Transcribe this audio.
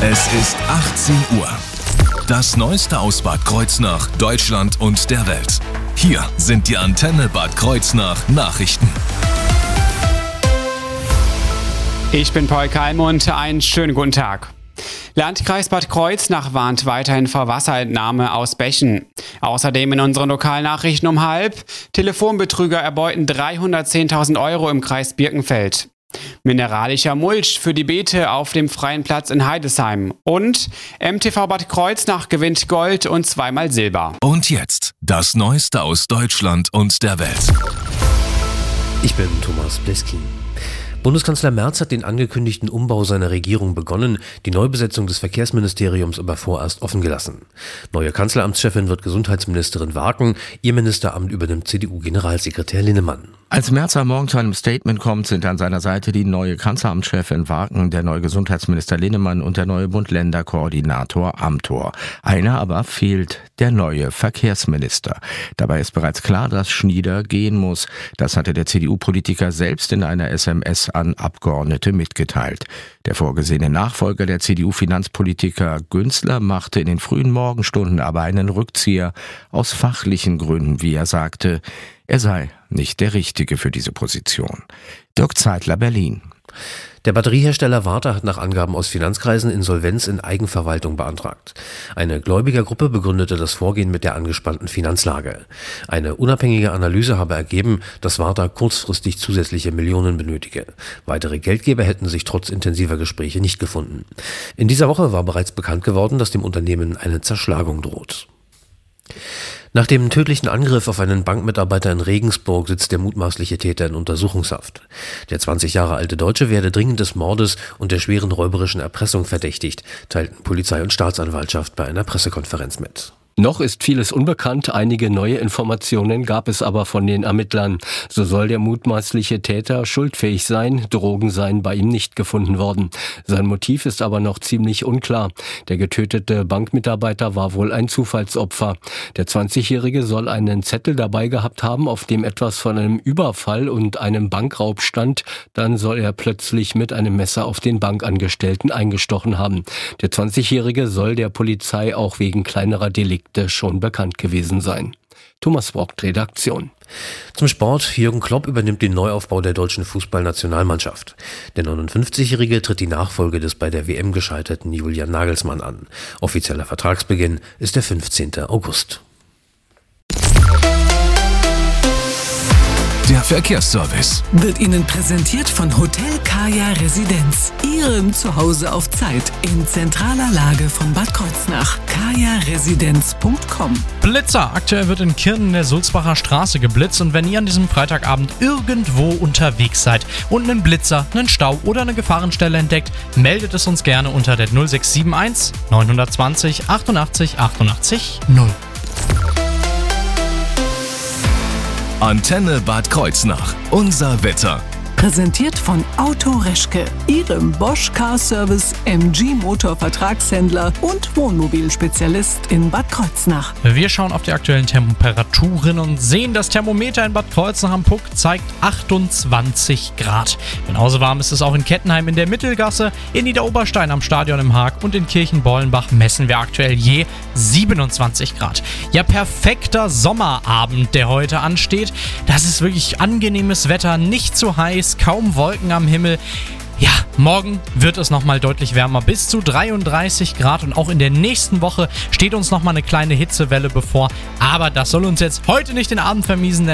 Es ist 18 Uhr. Das Neueste aus Bad Kreuznach, Deutschland und der Welt. Hier sind die Antenne Bad Kreuznach Nachrichten. Ich bin Paul Kalmund, einen schönen guten Tag. Landkreis Bad Kreuznach warnt weiterhin vor Wasserentnahme aus Bächen. Außerdem in unseren Lokalnachrichten um 12:30: Telefonbetrüger erbeuten 310.000 Euro im Kreis Birkenfeld. Mineralischer Mulch für die Beete auf dem freien Platz in Heidesheim. Und MTV Bad Kreuznach gewinnt Gold und 2-mal Silber. Und jetzt das Neueste aus Deutschland und der Welt. Ich bin Thomas Bleskin. Bundeskanzler Merz hat den angekündigten Umbau seiner Regierung begonnen, die Neubesetzung des Verkehrsministeriums aber vorerst offen gelassen. Neue Kanzleramtschefin wird Gesundheitsministerin Waken, ihr Ministeramt übernimmt CDU-Generalsekretär Linnemann. Als Merz am Morgen zu einem Statement kommt, sind an seiner Seite die neue Kanzleramtschefin Waken, der neue Gesundheitsminister Linnemann und der neue Bund-Länder-Koordinator Amthor. Einer aber fehlt, der neue Verkehrsminister. Dabei ist bereits klar, dass Schnieder gehen muss. Das hatte der CDU-Politiker selbst in einer SMS an Abgeordnete mitgeteilt. Der vorgesehene Nachfolger der CDU-Finanzpolitiker Günzler machte in den frühen Morgenstunden aber einen Rückzieher aus fachlichen Gründen, wie er sagte. Er sei nicht der Richtige für diese Position. Dirk Zeitler, Berlin. Der Batteriehersteller Varta hat nach Angaben aus Finanzkreisen Insolvenz in Eigenverwaltung beantragt. Eine Gläubigergruppe begründete das Vorgehen mit der angespannten Finanzlage. Eine unabhängige Analyse habe ergeben, dass Varta kurzfristig zusätzliche Millionen benötige. Weitere Geldgeber hätten sich trotz intensiver Gespräche nicht gefunden. In dieser Woche war bereits bekannt geworden, dass dem Unternehmen eine Zerschlagung droht. Nach dem tödlichen Angriff auf einen Bankmitarbeiter in Regensburg sitzt der mutmaßliche Täter in Untersuchungshaft. Der 20 Jahre alte Deutsche werde dringend des Mordes und der schweren räuberischen Erpressung verdächtigt, teilten Polizei und Staatsanwaltschaft bei einer Pressekonferenz mit. Noch ist vieles unbekannt, einige neue Informationen gab es aber von den Ermittlern. So soll der mutmaßliche Täter schuldfähig sein, Drogen seien bei ihm nicht gefunden worden. Sein Motiv ist aber noch ziemlich unklar. Der getötete Bankmitarbeiter war wohl ein Zufallsopfer. Der 20-Jährige soll einen Zettel dabei gehabt haben, auf dem etwas von einem Überfall und einem Bankraub stand. Dann soll er plötzlich mit einem Messer auf den Bankangestellten eingestochen haben. Der 20-Jährige soll der Polizei auch wegen kleinerer Delikte schon bekannt gewesen sein. Thomas Brock, Redaktion. Zum Sport. Jürgen Klopp übernimmt den Neuaufbau der deutschen Fußballnationalmannschaft. Der 59-Jährige tritt die Nachfolge des bei der WM gescheiterten Julian Nagelsmann an. Offizieller Vertragsbeginn ist der 15. August. Der Verkehrsservice wird Ihnen präsentiert von Hotel Kaya Residenz. Ihrem Zuhause auf Zeit in zentraler Lage von Bad Kreuznach. kajaresidenz.com. Blitzer. Aktuell wird in Kirn in der Sulzbacher Straße geblitzt und wenn ihr an diesem Freitagabend irgendwo unterwegs seid und einen Blitzer, einen Stau oder eine Gefahrenstelle entdeckt, meldet es uns gerne unter der 0671 920 88 88 0. Antenne Bad Kreuznach. Unser Wetter. Präsentiert von Auto Reschke, Ihrem Bosch Car Service MG Motor Vertragshändler und Wohnmobilspezialist in Bad Kreuznach. Wir schauen auf die aktuellen Temperaturen und sehen, das Thermometer in Bad Kreuznach am Puck zeigt 28 Grad. Genauso warm ist es auch in Kettenheim in der Mittelgasse, in Niederoberstein am Stadion im Haag und in Kirchenbollenbach messen wir aktuell je 27 Grad. Ja, perfekter Sommerabend, der heute ansteht. Das ist wirklich angenehmes Wetter, nicht zu heiß, kaum Wolken am Himmel. Ja, morgen wird es nochmal deutlich wärmer, bis zu 33 Grad und auch in der nächsten Woche steht uns nochmal eine kleine Hitzewelle bevor. Aber das soll uns jetzt heute nicht den Abend vermiesen,